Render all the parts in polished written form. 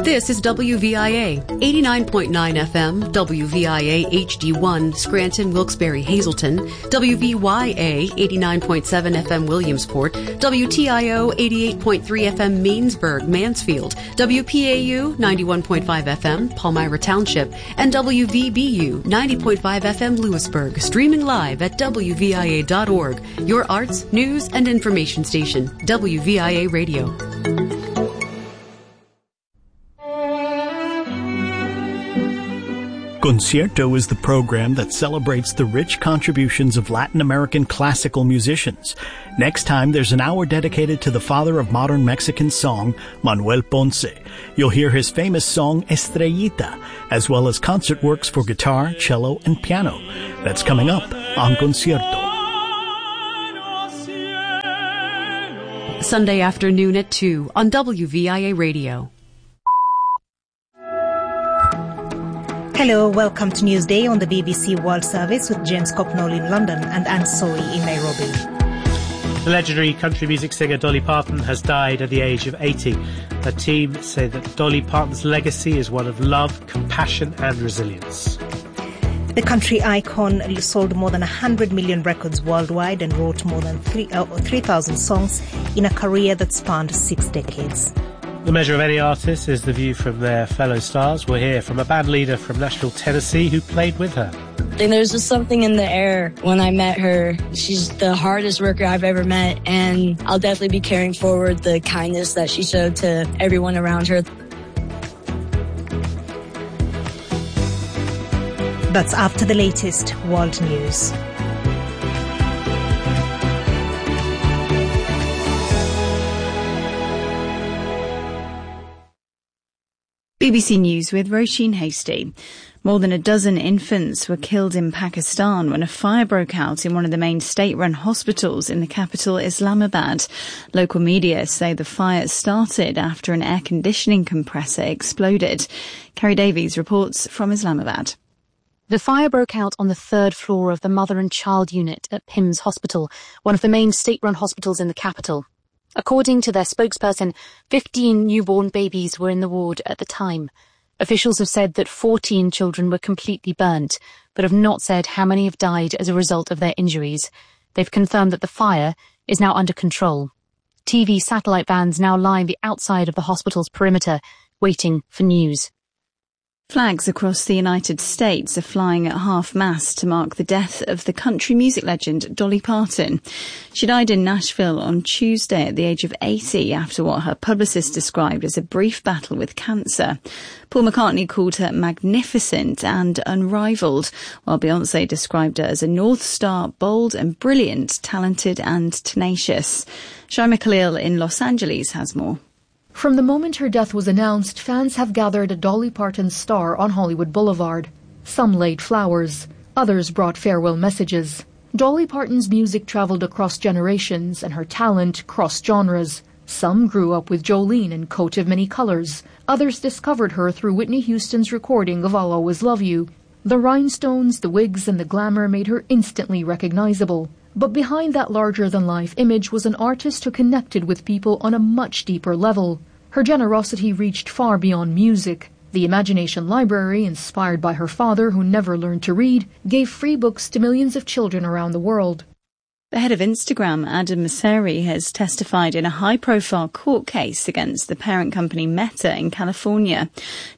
This is WVIA, 89.9 FM, WVIA HD1, Scranton, Wilkes-Barre, Hazleton, WVYA, 89.7 FM, Williamsport, WTIO, 88.3 FM, Mainsburg, Mansfield, WPAU, 91.5 FM, Palmyra Township, and WVBU, 90.5 FM, Lewisburg, streaming live at WVIA.org, your arts, news, and information station, WVIA Radio. Concierto is the program that celebrates the rich contributions of Latin American classical musicians. Next time, there's an hour dedicated to the father of modern Mexican song, Manuel Ponce. You'll hear his famous song, Estrellita, as well as concert works for guitar, cello, and piano. That's coming up on Concierto. Sunday afternoon at 2 on WVIA Radio. Hello, welcome to Newsday on the BBC World Service with James Copnall in London and Anne Soy in Nairobi. The legendary country music singer Dolly Parton has died at the age of 80. Her team say that Dolly Parton's legacy is one of love, compassion and resilience. The country icon sold more than 100 million records worldwide and wrote more than 3,000 songs in a career that spanned 6 decades. The measure of any artist is the view from their fellow stars. We'll hear from a band leader from Nashville, Tennessee, who played with her. And there's just something in the air when I met her. She's the hardest worker I've ever met, and I'll definitely be carrying forward the kindness that she showed to everyone around her. That's after the latest world news. BBC News with Roisin Hastie. More than a dozen infants were killed in Pakistan when a fire broke out in one of the main state-run hospitals in the capital, Islamabad. Local media say the fire started after an air conditioning compressor exploded. Kerry Davies reports from Islamabad. The fire broke out on the 3rd floor of the mother and child unit at PIMS Hospital, one of the main state-run hospitals in the capital. According to their spokesperson, 15 newborn babies were in the ward at the time. Officials have said that 14 children were completely burnt, but have not said how many have died as a result of their injuries. They've confirmed that the fire is now under control. TV satellite vans now line the outside of the hospital's perimeter, waiting for news. Flags across the United States are flying at half-mast to mark the death of the country music legend Dolly Parton. She died in Nashville on Tuesday at the age of 80 after what her publicist described as a brief battle with cancer. Paul McCartney called her magnificent and unrivalled, while Beyoncé described her as a North Star, bold and brilliant, talented and tenacious. Shaima Khalil in Los Angeles has more. From the moment her death was announced, fans have gathered at Dolly Parton's star on Hollywood Boulevard. Some laid flowers. Others brought farewell messages. Dolly Parton's music traveled across generations and her talent crossed genres. Some grew up with Jolene and Coat of Many Colors. Others discovered her through Whitney Houston's recording of I'll Always Love You. The rhinestones, the wigs and the glamour made her instantly recognizable. But behind that larger-than-life image was an artist who connected with people on a much deeper level. Her generosity reached far beyond music. The Imagination Library, inspired by her father who never learned to read, gave free books to millions of children around the world. The head of Instagram, Adam Mosseri, has testified in a high-profile court case against the parent company Meta in California.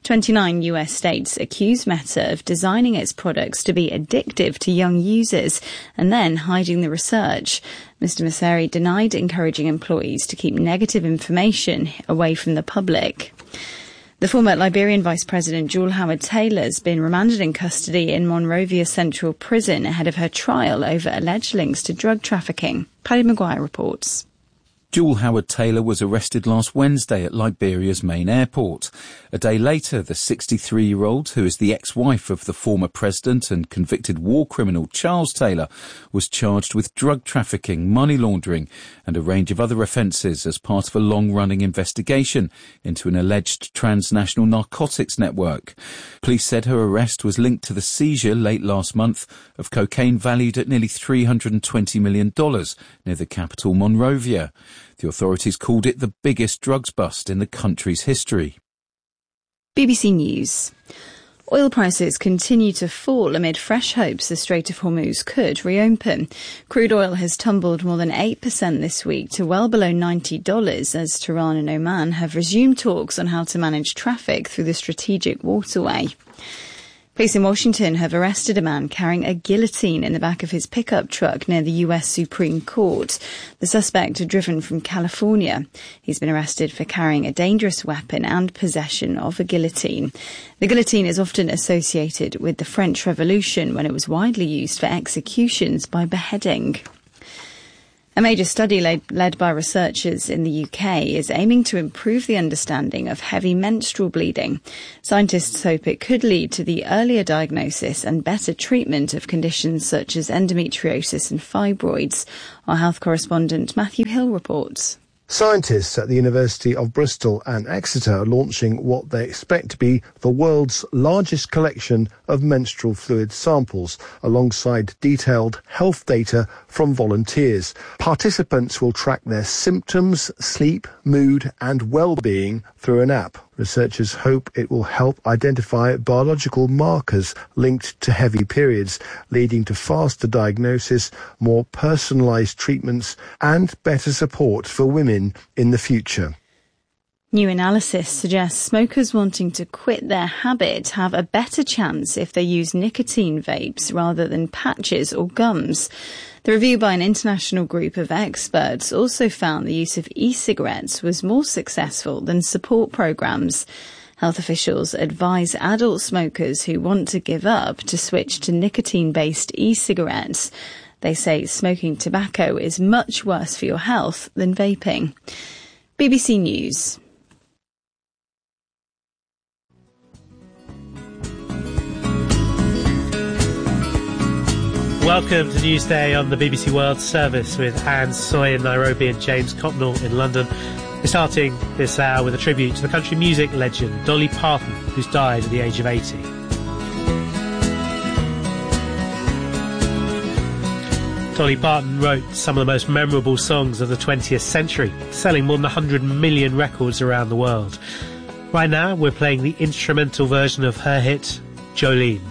29 US states accuse Meta of designing its products to be addictive to young users and then hiding the research. Mr. Mosseri denied encouraging employees to keep negative information away from the public. The former Liberian Vice President Jewel Howard-Taylor has been remanded in custody in Monrovia Central Prison ahead of her trial over alleged links to drug trafficking. Paddy Maguire reports. Jewel Howard-Taylor was arrested last Wednesday at Liberia's main airport. A day later, the 63-year-old, who is the ex-wife of the former president and convicted war criminal Charles Taylor, was charged with drug trafficking, money laundering and a range of other offences as part of a long-running investigation into an alleged transnational narcotics network. Police said her arrest was linked to the seizure late last month of cocaine valued at nearly $320 million near the capital Monrovia. The authorities called it the biggest drugs bust in the country's history. BBC News. Oil prices continue to fall amid fresh hopes the Strait of Hormuz could reopen. Crude oil has tumbled more than 8% this week to well below $90 as Tehran and Oman have resumed talks on how to manage traffic through the strategic waterway. Police in Washington have arrested a man carrying a guillotine in the back of his pickup truck near the US Supreme Court. The suspect had driven from California. He's been arrested for carrying a dangerous weapon and possession of a guillotine. The guillotine is often associated with the French Revolution when it was widely used for executions by beheading. A major study led by researchers in the UK is aiming to improve the understanding of heavy menstrual bleeding. Scientists hope it could lead to the earlier diagnosis and better treatment of conditions such as endometriosis and fibroids. Our health correspondent Matthew Hill reports. Scientists at the University of Bristol and Exeter are launching what they expect to be the world's largest collection of menstrual fluid samples, alongside detailed health data from volunteers. Participants will track their symptoms, sleep, mood and well-being through an app. Researchers hope it will help identify biological markers linked to heavy periods, leading to faster diagnosis, more personalised treatments and better support for women in the future. New analysis suggests smokers wanting to quit their habit have a better chance if they use nicotine vapes rather than patches or gums. The review by an international group of experts also found the use of e-cigarettes was more successful than support programs. Health officials advise adult smokers who want to give up to switch to nicotine-based e-cigarettes. They say smoking tobacco is much worse for your health than vaping. BBC News. Welcome to Newsday on the BBC World Service with Anne Soy in Nairobi and James Copnell in London. We're starting this hour with a tribute to the country music legend Dolly Parton, who's died at the age of 80. Dolly Parton wrote some of the most memorable songs of the 20th century, selling more than 100 million records around the world. Right now, we're playing the instrumental version of her hit, Jolene.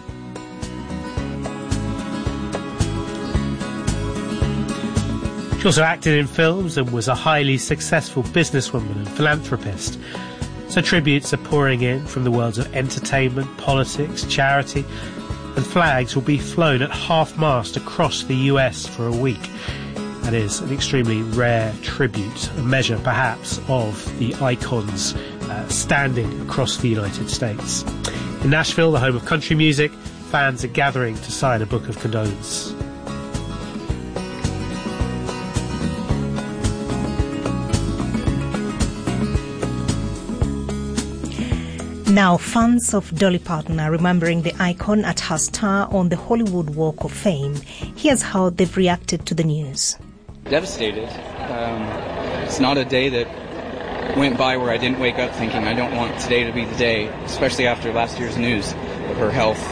She also acted in films and was a highly successful businesswoman and philanthropist. So tributes are pouring in from the worlds of entertainment, politics, charity, and flags will be flown at half-mast across the US for a week. That is an extremely rare tribute, a measure perhaps of the icons standing across the United States. In Nashville, the home of country music, fans are gathering to sign a book of condolence. Now, fans of Dolly Parton are remembering the icon at her star on the Hollywood Walk of Fame. Here's how they've reacted to the news. Devastated. It's not a day that went by where I didn't wake up thinking I don't want today to be the day, especially after last year's news of her health.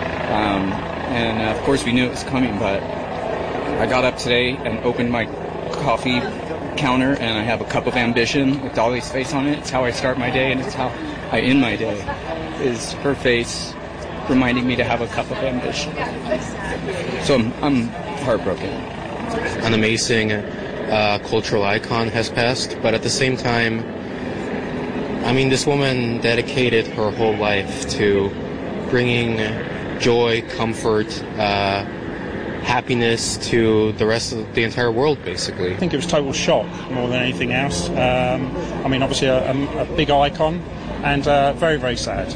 Of course we knew it was coming, but I got up today and opened my coffee counter and I have a cup of ambition with Dolly's face on it. It's how I start my day and it's how I end my day, is her face reminding me to have a cup of ambition. So I'm heartbroken. An amazing cultural icon has passed, but at the same time, I mean, this woman dedicated her whole life to bringing joy, comfort, happiness to the rest of the entire world, basically. I think it was total shock more than anything else. I mean, obviously a big icon and very, very sad.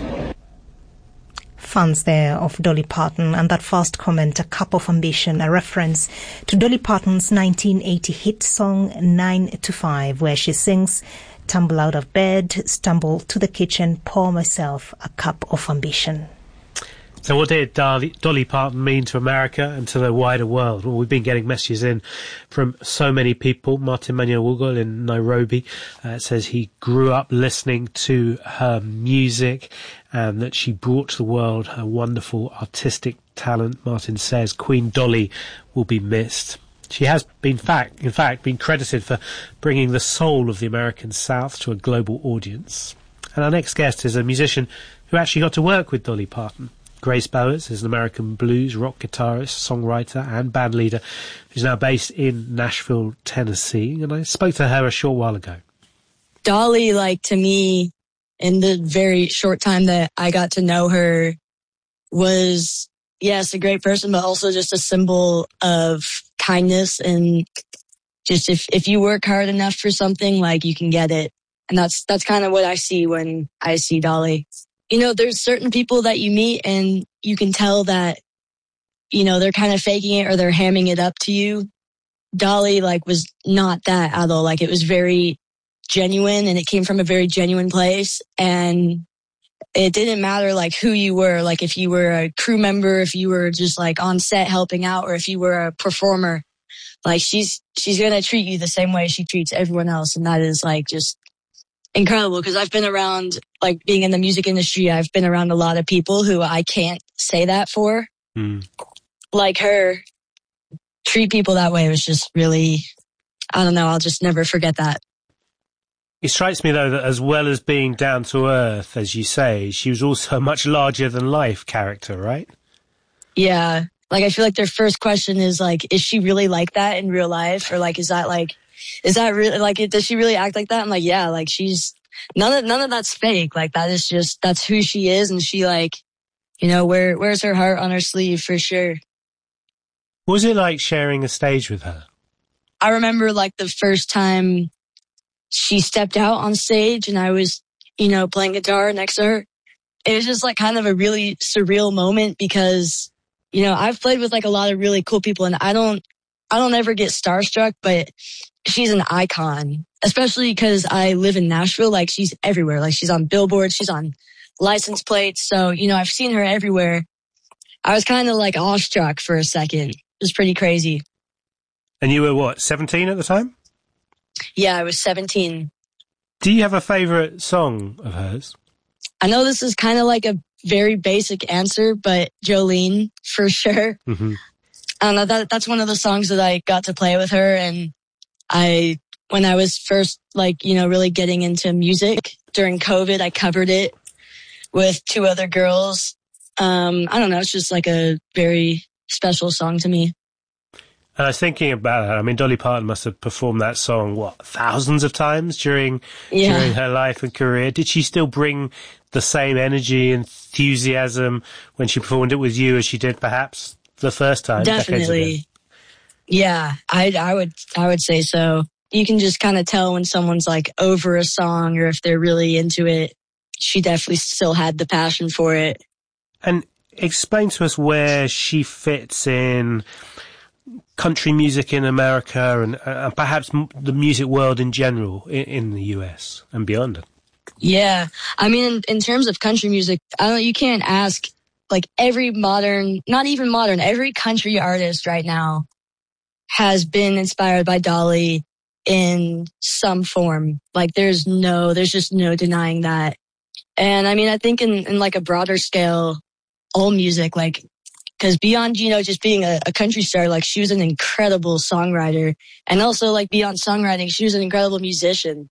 Fans there of Dolly Parton, and that first comment, A Cup of Ambition, a reference to Dolly Parton's 1980 hit song 9 to 5, where she sings, "Tumble out of bed, stumble to the kitchen, pour myself a cup of ambition." So what did Dolly Parton mean to America and to the wider world? Well, we've been getting messages in from so many people. Martin Manyawugol in Nairobi says he grew up listening to her music and that she brought to the world her wonderful artistic talent. Martin says Queen Dolly will be missed. She has been, in fact, been credited for bringing the soul of the American South to a global audience. And our next guest is a musician who actually got to work with Dolly Parton. Grace Bowers is an American blues rock guitarist, songwriter and bandleader who's now based in Nashville, Tennessee. And I spoke to her a short while ago. Dolly, like, to me, in the very short time that I got to know her, was, yes, a great person, but also just a symbol of kindness. And just if you work hard enough for something, like, you can get it. And that's kind of what I see when I see Dolly. You know, there's certain people that you meet and you can tell that, you know, they're kind of faking it or they're hamming it up to you. Dolly, like, was not that at all. Like, it was very genuine and it came from a very genuine place. And it didn't matter, like, who you were, like, if you were a crew member, if you were just, like, on set helping out, or if you were a performer, like, she's going to treat you the same way she treats everyone else. And that is, like, just incredible, because I've been around, like, being in the music industry, I've been around a lot of people who I can't say that for. Like her, treat people that way was just really, I don't know, I'll just never forget that. It strikes me, though, that as well as being down to earth, as you say, she was also a much larger than life character, right? Yeah. Like, I feel like their first question is, like, is she really like that in real life? Or, like, is that really, like, does she really act like that? I'm like, yeah, like, she's, none of that's fake. Like, that is just, that's who she is. And she, like, you know, wears her heart on her sleeve for sure. What was it like sharing a stage with her? I remember, like, the first time she stepped out on stage and I was, you know, playing guitar next to her. It was just, like, kind of a really surreal moment because, you know, I've played with, like, a lot of really cool people and I don't ever get starstruck, but she's an icon, especially because I live in Nashville. Like, she's everywhere. Like, she's on billboards, she's on license plates. So, you know, I've seen her everywhere. I was kind of, like, awestruck for a second. It was pretty crazy. And you were, what, 17 at the time? Yeah, I was 17. Do you have a favourite song of hers? I know this is kind of like a very basic answer, but Jolene, for sure. Mm-hmm. I don't know, that's one of the songs that I got to play with her. And when I was first, like, you know, really getting into music during COVID, I covered it with two other girls. I don't know, it's just like a very special song to me. And I was thinking about her. I mean, Dolly Parton must have performed that song, what, thousands of times during her life and career. Did she still bring the same energy, enthusiasm when she performed it with you as she did perhaps the first time? Definitely. Yeah, I would say so. You can just kind of tell when someone's, like, over a song or if they're really into it. She definitely still had the passion for it. And explain to us where she fits in country music in America and perhaps the music world in general in the US and beyond. Yeah. I mean, in terms of country music, you can't ask, like, every modern, not even modern, every country artist right now has been inspired by Dolly in some form. Like, there's just no denying that. And I mean, I think in like a broader scale, all music, like, because beyond, you know, just being a country star, like, she was an incredible songwriter. And also, like, beyond songwriting, she was an incredible musician.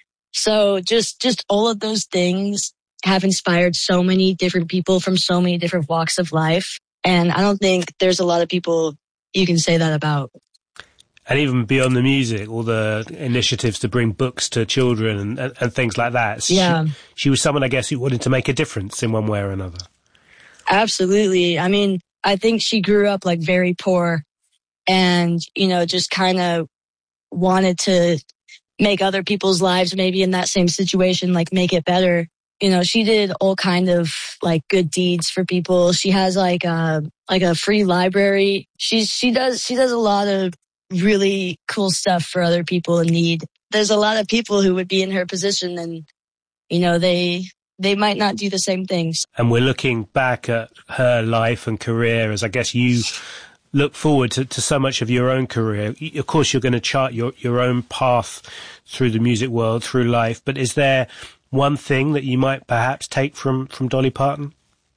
So just all of those things have inspired so many different people from so many different walks of life. And I don't think there's a lot of people you can say that about. And even beyond the music, all the initiatives to bring books to children and things like that. Yeah. She was someone, I guess, who wanted to make a difference in one way or another. Absolutely. I mean, I think she grew up, like, very poor and, you know, just kind of wanted to make other people's lives maybe in that same situation, like, make it better. You know, she did all kind of, like, good deeds for people. She has like a free library. She does a lot of really cool stuff for other people in need. There's a lot of people who would be in her position and, you know, they might not do the same things. And we're looking back at her life and career as, I guess, you look forward to so much of your own career. Of course, you're going to chart your own path through the music world, through life. But is there one thing that you might perhaps take from Dolly Parton?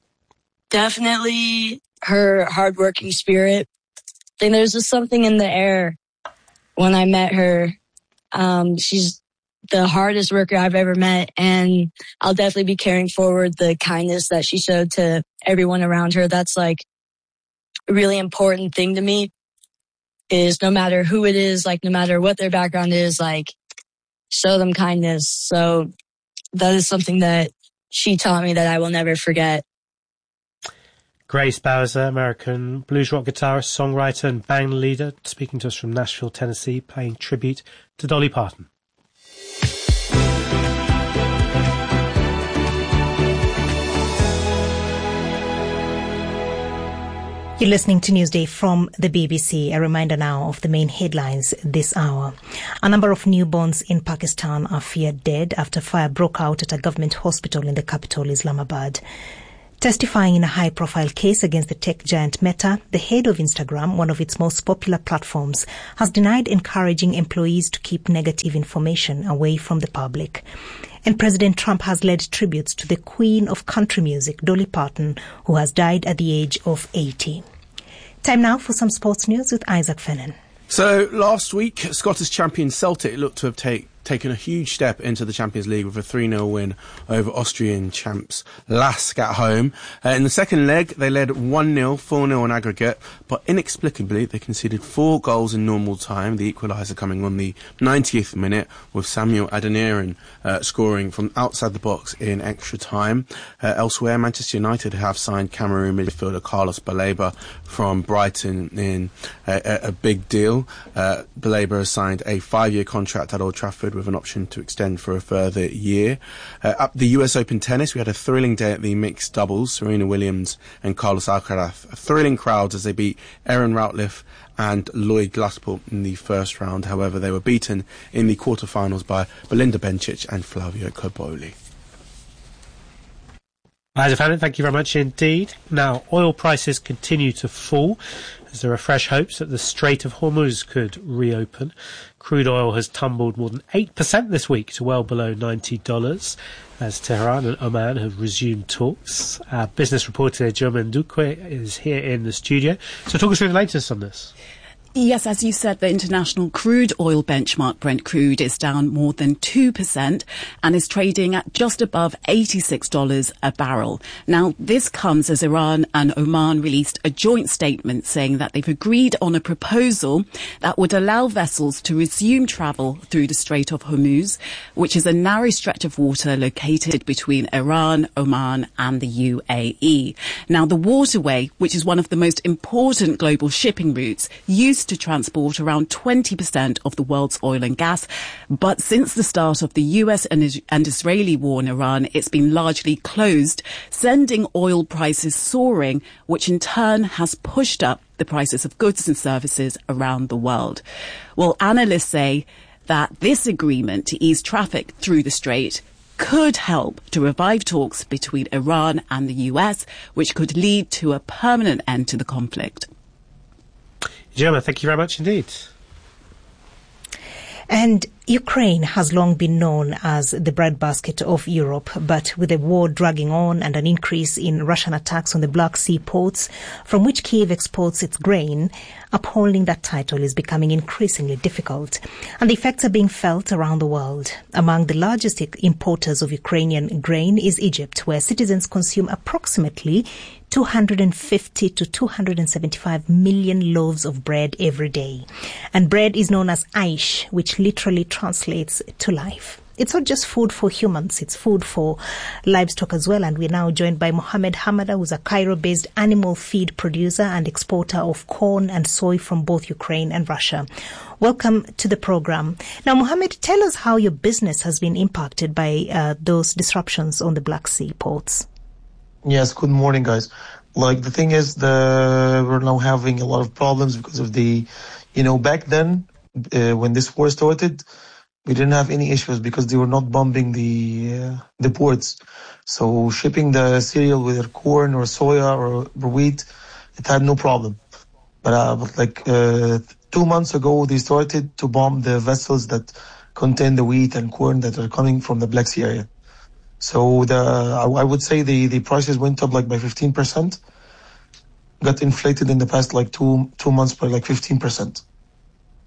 Definitely her hardworking spirit. I think there's just something in the air when I met her. She's the hardest worker I've ever met, and I'll definitely be carrying forward the kindness that she showed to everyone around her. That's like a really important thing to me, is no matter who it is, like no matter what their background is, like show them kindness. So that is something that she taught me that I will never forget. Grace Bowser, American blues rock guitarist, songwriter and band leader, speaking to us from Nashville, Tennessee, paying tribute to Dolly Parton. You're listening to Newsday from the BBC. A reminder now of the main headlines this hour. A number of newborns in Pakistan are feared dead after fire broke out at a government hospital in the capital, Islamabad. Testifying in a high-profile case against the tech giant Meta, the head of Instagram, one of its most popular platforms, has denied encouraging employees to keep negative information away from the public. And President Trump has led tributes to the queen of country music, Dolly Parton, who has died at the age of 80. Time now for some sports news with Isaac Fennan. So last week, Scottish champion Celtic looked to have taken a huge step into the Champions League with a 3-0 win over Austrian champs Lask at home. In the second leg, they led 1-0, 4-0 on aggregate, but inexplicably they conceded 4 goals in normal time, the equaliser coming on the 90th minute, with Samuel Adeniran scoring from outside the box in extra time. Elsewhere, Manchester United have signed Cameroon midfielder Carlos Baleba from Brighton in a big deal. Baleba has signed a 5-year contract at Old Trafford with an option to extend for a further year. Up the US Open tennis, we had a thrilling day at the mixed doubles. Serena Williams and Carlos Alcaraz, thrilling crowds as they beat Aaron Routliffe and Lloyd Glasspool in the first round. However, they were beaten in the quarterfinals by Belinda Bencic and Flavio Cobolli. Thank you very much indeed. Now, oil prices continue to fall as there are fresh hopes that the Strait of Hormuz could reopen. Crude oil has tumbled more than 8% this week to well below $90 as Tehran and Oman have resumed talks. Our business reporter German Duque is here in the studio. So talk us through the latest on this. Yes, as you said, the international crude oil benchmark Brent crude is down more than 2% and is trading at just above $86 a barrel. Now, this comes as Iran and Oman released a joint statement saying that they've agreed on a proposal that would allow vessels to resume travel through the Strait of Hormuz, which is a narrow stretch of water located between Iran, Oman and the UAE. Now, the waterway, which is one of the most important global shipping routes, used to transport around 20% of the world's oil and gas. But since the start of the US and Israeli war in Iran, it's been largely closed, sending oil prices soaring, which in turn has pushed up the prices of goods and services around the world. Well, analysts say that this agreement to ease traffic through the strait could help to revive talks between Iran and the US, which could lead to a permanent end to the conflict. Gemma, thank you very much indeed. And Ukraine has long been known as the breadbasket of Europe, but with the war dragging on and an increase in Russian attacks on the Black Sea ports, from which Kyiv exports its grain, upholding that title is becoming increasingly difficult. And the effects are being felt around the world. Among the largest importers of Ukrainian grain is Egypt, where citizens consume approximately 250 to 275 million loaves of bread every day. And bread is known as aish, which literally translates to life. It's not just food for humans, it's food for livestock as well. And we're now joined by Mohammed Hamada, who's a Cairo-based animal feed producer and exporter of corn and soy from both Ukraine and Russia. Welcome to the program. Now, Mohammed, tell us how your business has been impacted by those disruptions on the Black Sea ports. Yes, good morning, guys. Like, the thing is, we're now having a lot of problems because of back then, when this war started, we didn't have any issues because they were not bombing the ports. So shipping the cereal, whether corn or soya or wheat, it had no problem. But 2 months ago, they started to bomb the vessels that contain the wheat and corn that are coming from the Black Sea area. So I would say the prices went up by 15%, got inflated in the past 2 months by 15%.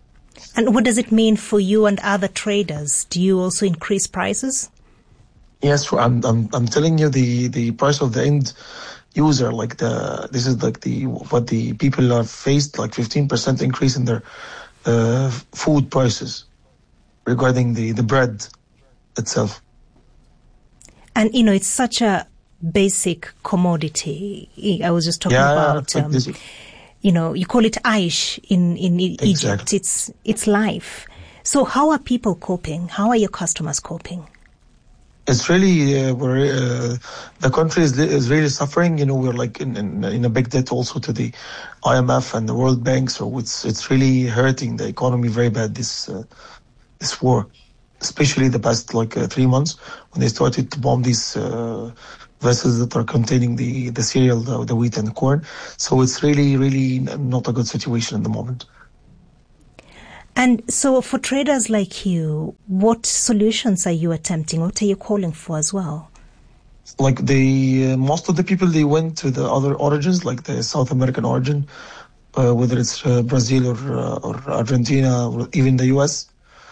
And what does it mean for you and other traders? Do you also increase prices? Yes, I'm telling you the price of the end user, what the people have faced, like 15% increase in their food prices regarding the bread itself. And, it's such a basic commodity. I was just talking about, you call it Aish in Egypt. It's life. So how are people coping? How are your customers coping? It's really, the country is really suffering. We're like in a big debt also to the IMF and the World Bank. So it's really hurting the economy very bad, this war, especially the past 3 months when they started to bomb these vessels that are containing the cereal, the wheat and the corn. So it's really, really not a good situation at the moment. And so for traders like you, what solutions are you attempting? What are you calling for as well? Like most of the people, they went to the other origins, like the South American origin, whether it's Brazil or Argentina or even the US.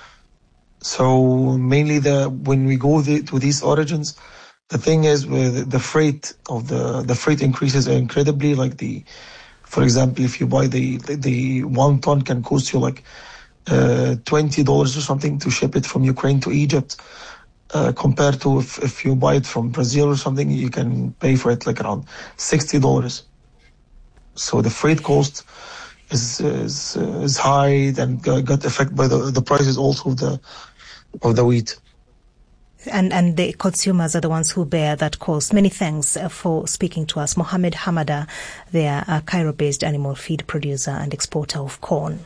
So mainly when we go to these origins, the thing is with the freight the freight increases are incredibly. For example, if you buy the 1 ton can cost you $20 or something to ship it from Ukraine to Egypt, compared to if you buy it from Brazil or something, you can pay for it around $60. So the freight cost is high, and got affected by the prices also of the wheat. And the consumers are the ones who bear that cost. Many thanks for speaking to us. Mohammed Hamada, they are a Cairo-based animal feed producer and exporter of corn.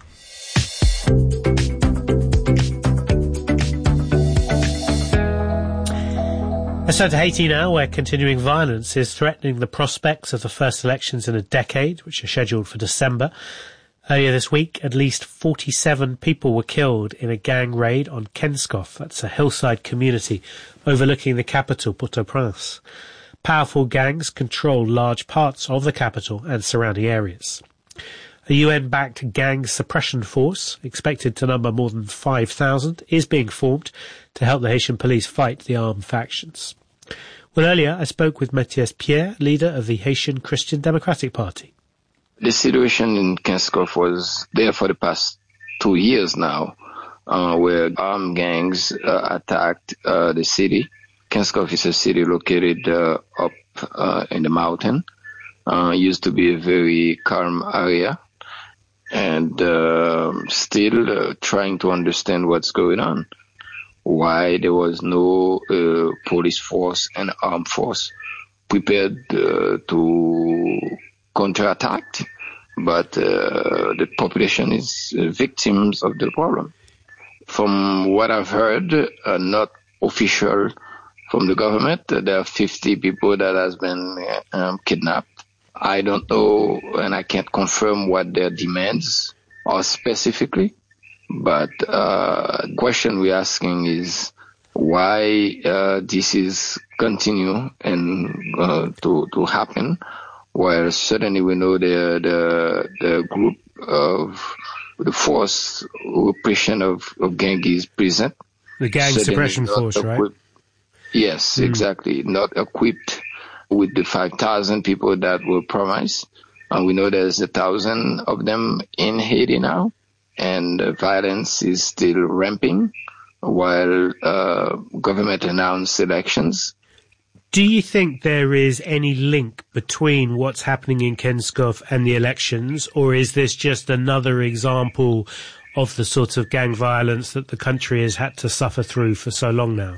Let's turn to Haiti now, where continuing violence is threatening the prospects of the first elections in a decade, which are scheduled for December. Earlier this week, at least 47 people were killed in a gang raid on Kenskof. That's a hillside community overlooking the capital, Port-au-Prince. Powerful gangs control large parts of the capital and surrounding areas. A UN-backed gang suppression force, expected to number more than 5,000, is being formed to help the Haitian police fight the armed factions. Well, earlier I spoke with Mathias Pierre, leader of the Haitian Christian Democratic Party. The situation in Kenskof was there for the past 2 years now, where armed gangs attacked the city. Kenskof is a city located up in the mountain. Used to be a very calm area, and still trying to understand what's going on. Why there was no police force and armed force prepared to counterattack, but the population is victims of the problem. From what I've heard, not official from the government, there are 50 people that has been kidnapped. I don't know, and I can't confirm what their demands are specifically, but the question we're asking is why this is continue and to happen. Well, certainly we know the group of the force repression of gang is present. The gang suppression force, right? Yes, exactly. Not equipped with the 5,000 people that were promised. And we know there's 1,000 of them in Haiti now, and violence is still ramping while government announced elections. Do you think there is any link between what's happening in Kenskof and the elections, or is this just another example of the sort of gang violence that the country has had to suffer through for so long now?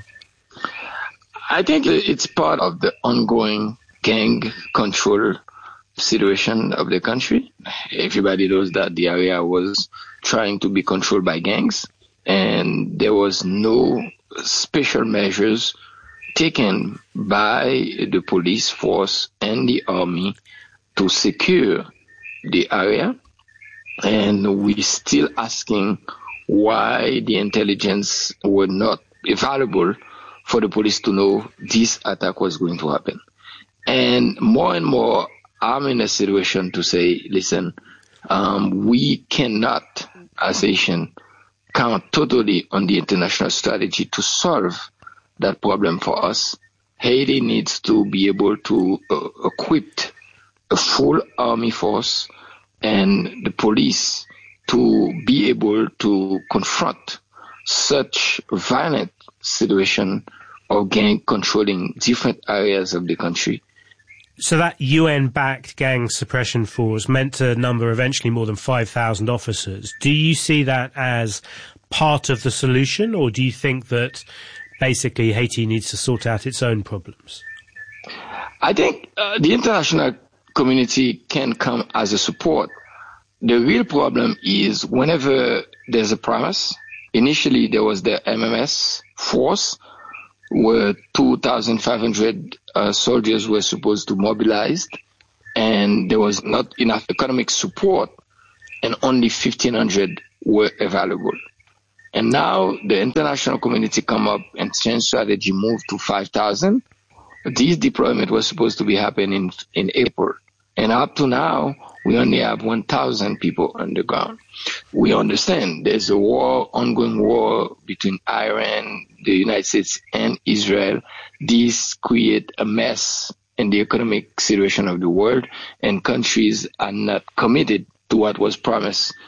I think it's part of the ongoing gang control situation of the country. Everybody knows that the area was trying to be controlled by gangs, and there was no special measures taken by the police force and the army to secure the area. And we're still asking why the intelligence were not available for the police to know this attack was going to happen. And more, I'm in a situation to say, listen, we cannot as Haitian, count totally on the international strategy to solve that problem for us. Haiti needs to be able to equip a full army force and the police to be able to confront such violent situation of gang controlling different areas of the country. So that UN-backed gang suppression force meant to number eventually more than 5,000 officers. Do you see that as part of the solution, or do you think that basically Haiti needs to sort out its own problems? I think the international community can come as a support. The real problem is whenever there's a promise. Initially, there was the MMS force, where 2,500 soldiers were supposed to mobilize, and there was not enough economic support, and only 1,500 were available. And now the international community come up and change strategy, move to 5,000. This deployment was supposed to be happening in April. And up to now, we only have 1,000 people on the ground. We understand there's a war, ongoing war between Iran, the United States, and Israel. This creates a mess in the economic situation of the world, and countries are not committed to what was promised